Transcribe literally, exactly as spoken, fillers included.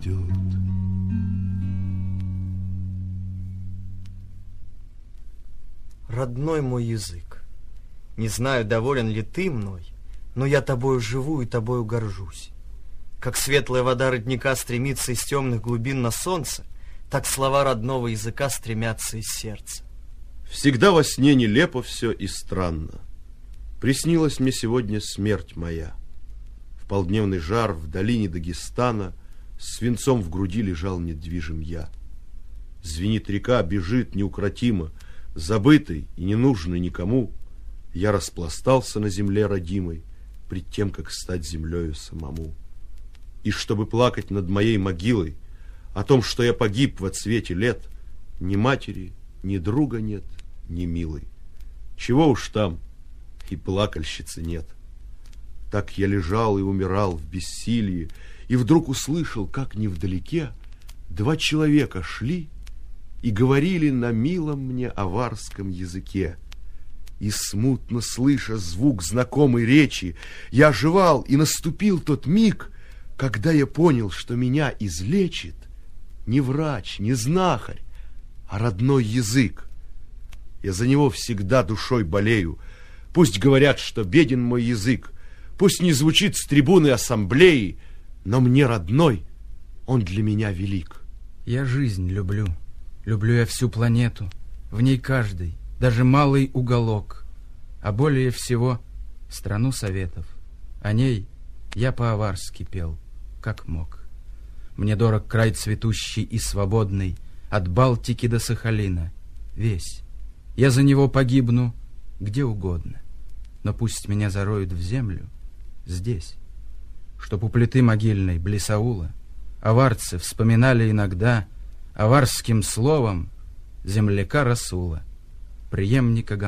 идет. Родной мой язык, не знаю, доволен ли ты мной, но я тобою живу и тобою горжусь. Как светлая вода родника стремится из темных глубин на солнце, так слова родного языка стремятся из сердца. Всегда во сне нелепо все и странно. Приснилась мне сегодня смерть моя. В полдневный жар в долине Дагестана с свинцом в груди лежал недвижим я. Звенит река, бежит неукротимо, забытый и ненужный никому. Я распластался на земле родимой, пред тем, как стать землею самому. И чтобы плакать над моей могилой о том, что я погиб во цвете лет, ни матери, ни друга нет, ни милой. Чего уж там, и плакальщицы нет. Так я лежал и умирал в бессилии, и вдруг услышал, как невдалеке два человека шли и говорили на милом мне аварском языке. И смутно слыша звук знакомой речи, я оживал, и наступил тот миг, когда я понял, что меня излечит не врач, не знахарь, а родной язык. Я за него всегда душой болею. Пусть говорят, что беден мой язык, пусть не звучит с трибуны ассамблеи, но мне родной, он для меня велик. Я жизнь люблю, люблю я всю планету, в ней каждый, даже малый уголок, а более всего страну Советов. О ней я по-аварски пел, как мог. Мне дорог край цветущий и свободный, от Балтики до Сахалина, весь. Я за него погибну где угодно, но пусть меня зароют в землю здесь, чтоб у плиты могильной близ аула аварцы вспоминали иногда аварским словом земляка Расула, преемника